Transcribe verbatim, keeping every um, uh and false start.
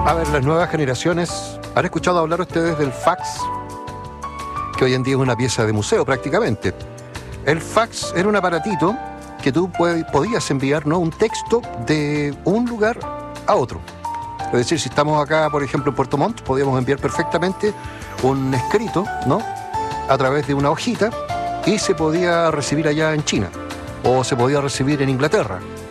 A ver, las nuevas generaciones, ¿han escuchado hablar ustedes del fax? Que hoy en día es una pieza de museo prácticamente. El fax era un aparatito que tú puede- podías enviar, ¿no?, un texto de un lugar a otro. Es decir, si estamos acá, por ejemplo, en Puerto Montt, podíamos enviar perfectamente un escrito, ¿no?, a través de una hojita, y se podía recibir allá en China o se podía recibir en Inglaterra.